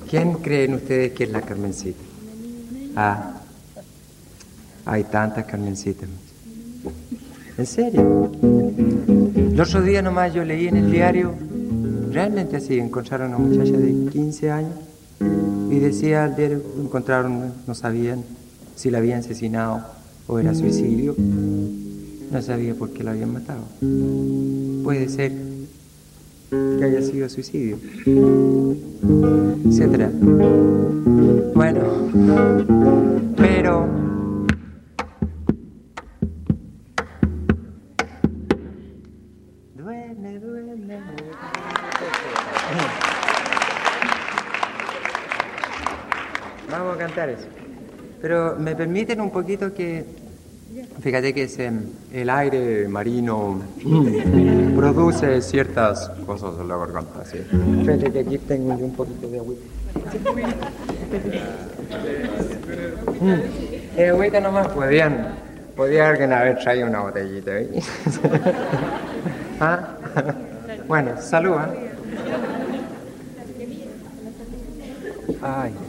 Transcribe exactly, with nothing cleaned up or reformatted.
¿Quién creen ustedes que es la Carmencita? Ah, hay tantas Carmencitas. ¿En serio? El otro día nomás yo leí en el diario, realmente así, encontraron a una muchacha de quince años y decía al diario, encontraron, no sabían si la habían asesinado o era suicidio. No sabía por qué la habían matado. Puede ser que haya sido suicidio, etcétera. Bueno, pero duele, duele. Vamos a cantar eso. Pero me permiten un poquito que, fíjate que ese, el aire marino produce ciertas cosas en la garganta, ¿sí? Fíjate que aquí tengo yo un poquito de agüita. Mm. Eh, agüita nomás, podían, podía alguien haber traído una botellita, ¿eh? ¿Ah? Bueno, salud, ¿eh? Ay.